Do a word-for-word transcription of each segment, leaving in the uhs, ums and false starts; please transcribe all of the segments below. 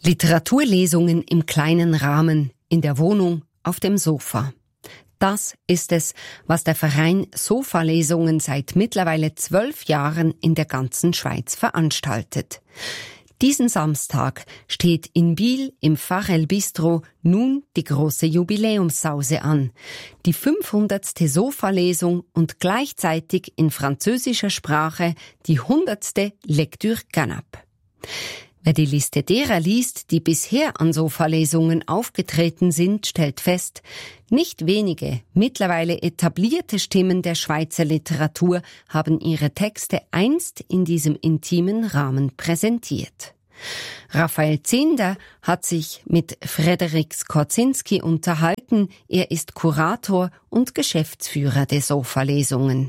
Literaturlesungen im kleinen Rahmen, in der Wohnung, auf dem Sofa. Das ist es, was der Verein Sofa-Lesungen seit mittlerweile zwölf Jahren in der ganzen Schweiz veranstaltet. Diesen Samstag steht in Biel im Farel Bistro nun die große Jubiläumssause an. Die fünfhundertste Sofa-Lesung und gleichzeitig in französischer Sprache die hundertste Lecture Canap. Wer die Liste derer liest, die bisher an Sofa-Lesungen aufgetreten sind, stellt fest, nicht wenige mittlerweile etablierte Stimmen der Schweizer Literatur haben ihre Texte einst in diesem intimen Rahmen präsentiert. Raphael Zinder hat sich mit Frederik Skorzinski unterhalten. Er ist Kurator und Geschäftsführer der Sofa-Lesungen.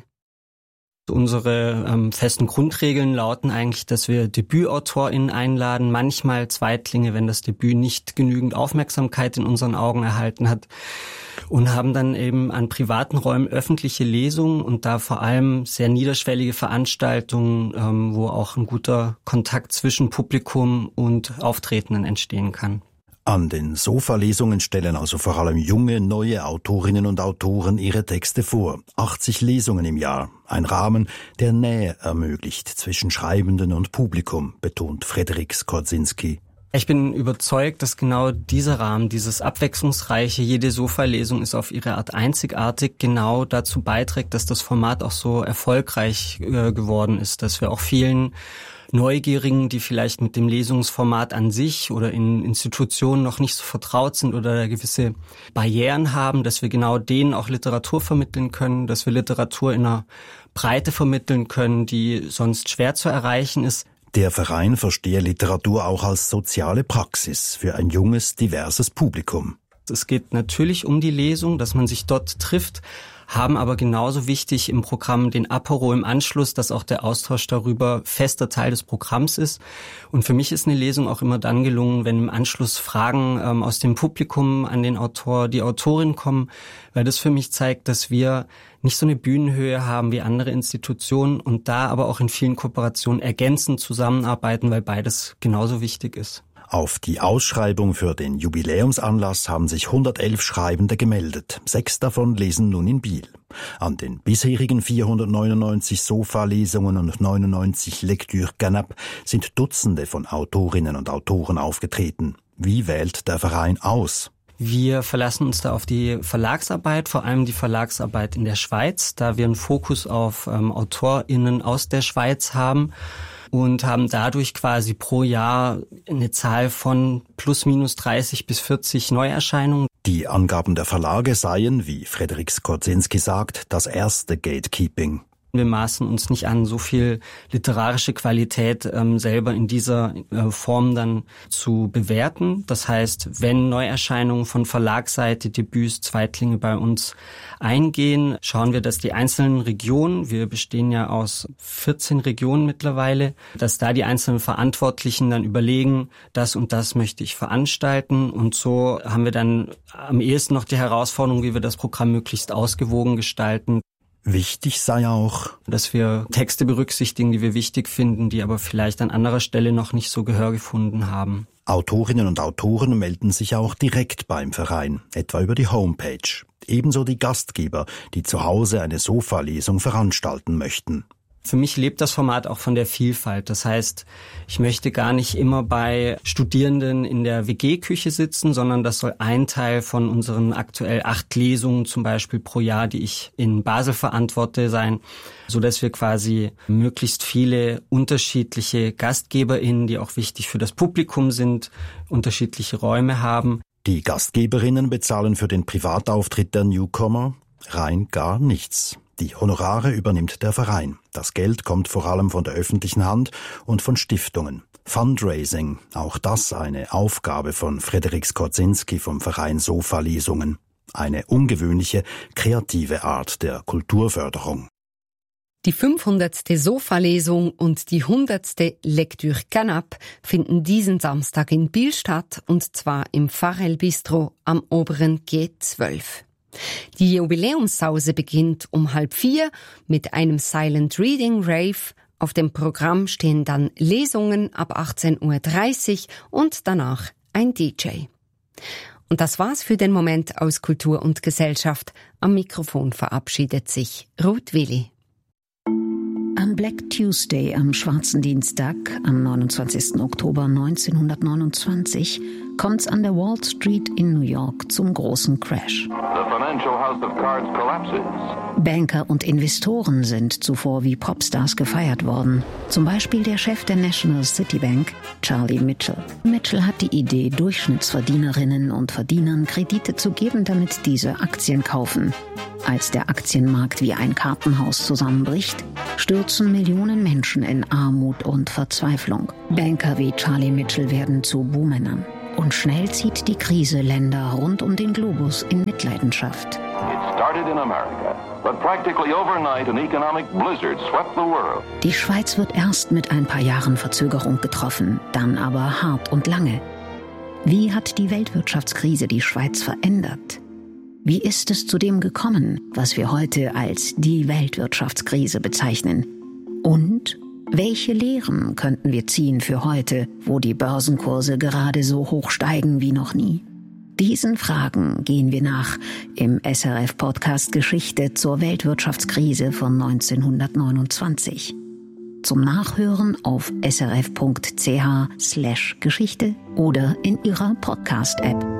Unsere ähm, festen Grundregeln lauten eigentlich, dass wir DebütautorInnen einladen, manchmal Zweitlinge, wenn das Debüt nicht genügend Aufmerksamkeit in unseren Augen erhalten hat, und haben dann eben an privaten Räumen öffentliche Lesungen und da vor allem sehr niederschwellige Veranstaltungen, ähm, wo auch ein guter Kontakt zwischen Publikum und Auftretenden entstehen kann. An den Sofa-Lesungen stellen also vor allem junge, neue Autorinnen und Autoren ihre Texte vor. achtzig Lesungen im Jahr. Ein Rahmen, der Nähe ermöglicht zwischen Schreibenden und Publikum, betont Frederik Skorzinski. Ich bin überzeugt, dass genau dieser Rahmen, dieses abwechslungsreiche, jede Sofa-Lesung ist auf ihre Art einzigartig, genau dazu beiträgt, dass das Format auch so erfolgreich äh, geworden ist, dass wir auch vielen Neugierigen, die vielleicht mit dem Lesungsformat an sich oder in Institutionen noch nicht so vertraut sind oder gewisse Barrieren haben, dass wir genau denen auch Literatur vermitteln können, dass wir Literatur in einer Breite vermitteln können, die sonst schwer zu erreichen ist. Der Verein verstehe Literatur auch als soziale Praxis für ein junges, diverses Publikum. Es geht natürlich um die Lesung, dass man sich dort trifft, haben aber genauso wichtig im Programm den Apero im Anschluss, dass auch der Austausch darüber fester Teil des Programms ist. Und für mich ist eine Lesung auch immer dann gelungen, wenn im Anschluss Fragen ähm, aus dem Publikum an den Autor, die Autorin kommen, weil das für mich zeigt, dass wir nicht so eine Bühnenhöhe haben wie andere Institutionen und da aber auch in vielen Kooperationen ergänzend zusammenarbeiten, weil beides genauso wichtig ist. Auf die Ausschreibung für den Jubiläumsanlass haben sich hundertelf Schreibende gemeldet. Sechs davon lesen nun in Biel. An den bisherigen vierhundertneunundneunzig Sofa-Lesungen und neunundneunzig Lecture Canap sind Dutzende von Autorinnen und Autoren aufgetreten. Wie wählt der Verein aus? Wir verlassen uns da auf die Verlagsarbeit, vor allem die Verlagsarbeit in der Schweiz, da wir einen Fokus auf ähm, AutorInnen aus der Schweiz haben. Und haben dadurch quasi pro Jahr eine Zahl von plus minus dreißig bis vierzig Neuerscheinungen. Die Angaben der Verlage seien, wie Frederik Skorzinski sagt, das erste Gatekeeping. Wir maßen uns nicht an, so viel literarische Qualität ähm, selber in dieser äh, Form dann zu bewerten. Das heißt, wenn Neuerscheinungen von Verlagsseite, Debüts, Zweitlinge bei uns eingehen, schauen wir, dass die einzelnen Regionen, wir bestehen ja aus vierzehn Regionen mittlerweile, dass da die einzelnen Verantwortlichen dann überlegen, das und das möchte ich veranstalten. Und so haben wir dann am ehesten noch die Herausforderung, wie wir das Programm möglichst ausgewogen gestalten. Wichtig sei auch, dass wir Texte berücksichtigen, die wir wichtig finden, die aber vielleicht an anderer Stelle noch nicht so Gehör gefunden haben. Autorinnen und Autoren melden sich auch direkt beim Verein, etwa über die Homepage. Ebenso die Gastgeber, die zu Hause eine Sofa-Lesung veranstalten möchten. Für mich lebt das Format auch von der Vielfalt. Das heißt, ich möchte gar nicht immer bei Studierenden in der W G-Küche sitzen, sondern das soll ein Teil von unseren aktuell acht Lesungen zum Beispiel pro Jahr, die ich in Basel verantworte, sein, so dass wir quasi möglichst viele unterschiedliche GastgeberInnen, die auch wichtig für das Publikum sind, unterschiedliche Räume haben. Die Gastgeberinnen bezahlen für den Privatauftritt der Newcomer rein gar nichts. Die Honorare übernimmt der Verein. Das Geld kommt vor allem von der öffentlichen Hand und von Stiftungen. Fundraising, auch das eine Aufgabe von Frederik Skorzinski vom Verein Sofa-Lesungen. Eine ungewöhnliche, kreative Art der Kulturförderung. Die fünfhundertste Sofa-Lesung und die hundertste Lecture Canap finden diesen Samstag in Biel statt, und zwar im Farel Bistro am oberen G zwölf. Die Jubiläumssause beginnt um halb vier mit einem Silent Reading Rave, Auf dem Programm stehen dann Lesungen ab achtzehn Uhr dreißig und danach ein D J. Und das war's für den Moment aus Kultur und Gesellschaft. Am Mikrofon verabschiedet sich Ruth Willi. Am Black Tuesday, am Schwarzen Dienstag, am neunundzwanzigsten Oktober neunzehnhundertneunundzwanzig, kommt's an der Wall Street in New York zum großen Crash. The financial house of cards collapses. Banker und Investoren sind zuvor wie Popstars gefeiert worden. Zum Beispiel der Chef der National City Bank, Charlie Mitchell. Mitchell hat die Idee, Durchschnittsverdienerinnen und Verdienern Kredite zu geben, damit diese Aktien kaufen. Als der Aktienmarkt wie ein Kartenhaus zusammenbricht, stürzen Millionen Menschen in Armut und Verzweiflung. Banker wie Charlie Mitchell werden zu Buhmännern. Und schnell zieht die Krise Länder rund um den Globus in Mitleidenschaft. It started in America, but practically overnight an economic blizzard swept the world. Die Schweiz wird erst mit ein paar Jahren Verzögerung getroffen, dann aber hart und lange. Wie hat die Weltwirtschaftskrise die Schweiz verändert? Wie ist es zu dem gekommen, was wir heute als die Weltwirtschaftskrise bezeichnen? Und welche Lehren könnten wir ziehen für heute, wo die Börsenkurse gerade so hoch steigen wie noch nie? Diesen Fragen gehen wir nach im S R F-Podcast Geschichte zur Weltwirtschaftskrise von neunzehnhundertneunundzwanzig. Zum Nachhören auf srf punkt ch slash Geschichte oder in Ihrer Podcast-App.